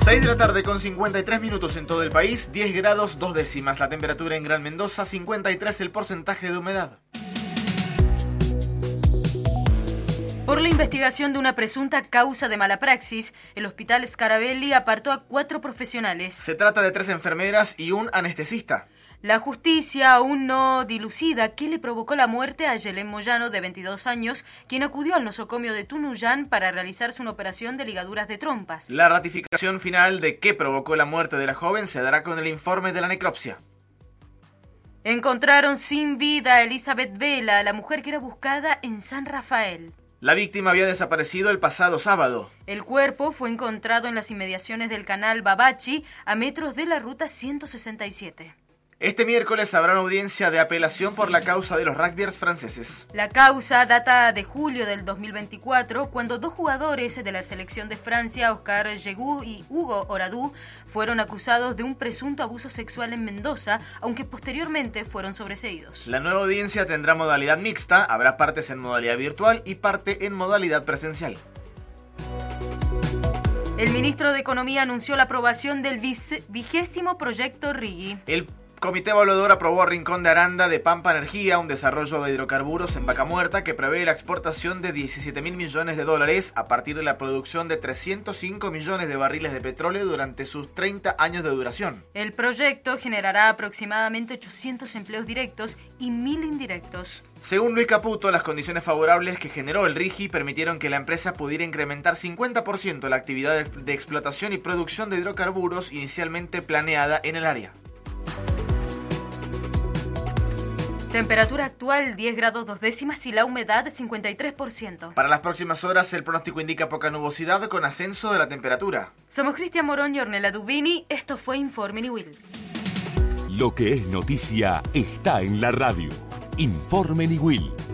6 de la tarde con 53 minutos en todo el país, 10 grados 2 décimas la temperatura en Gran Mendoza, 53 el porcentaje de humedad. Por la investigación de una presunta causa de mala praxis, el Hospital Scarabelli apartó a 4 profesionales. Se trata de 3 enfermeras y un anestesista. La justicia aún no dilucida qué le provocó la muerte a Yelén Moyano, de 22 años, quien acudió al nosocomio de Tunuyán para realizarse una operación de ligaduras de trompas. La ratificación final de qué provocó la muerte de la joven se dará con el informe de la necropsia. Encontraron sin vida a Elizabeth Vela, la mujer que era buscada en San Rafael. La víctima había desaparecido el pasado sábado. El cuerpo fue encontrado en las inmediaciones del canal Babachi, a metros de la ruta 167. Este miércoles habrá una audiencia de apelación por la causa de los rugbyers franceses. La causa data de julio del 2024, cuando 2 jugadores de la selección de Francia, Oscar Giroud y Hugo Oradou, fueron acusados de un presunto abuso sexual en Mendoza, aunque posteriormente fueron sobreseídos. La nueva audiencia tendrá modalidad mixta, habrá partes en modalidad virtual y parte en modalidad presencial. El ministro de Economía anunció la aprobación del 20º proyecto RIGI. El Comité Evaluador aprobó Rincón de Aranda de Pampa Energía, un desarrollo de hidrocarburos en Vaca Muerta que prevé la exportación de 17.000 millones de dólares a partir de la producción de 305 millones de barriles de petróleo durante sus 30 años de duración. El proyecto generará aproximadamente 800 empleos directos y 1.000 indirectos. Según Luis Caputo, las condiciones favorables que generó el RIGI permitieron que la empresa pudiera incrementar 50% la actividad de explotación y producción de hidrocarburos inicialmente planeada en el área. Temperatura actual 10 grados 2 décimas y la humedad 53%. Para las próximas horas el pronóstico indica poca nubosidad con ascenso de la temperatura. Somos Cristian Morón y Ornella Dubini. Esto fue Informe Niwil. Lo que es noticia está en la radio. Informe Niwil.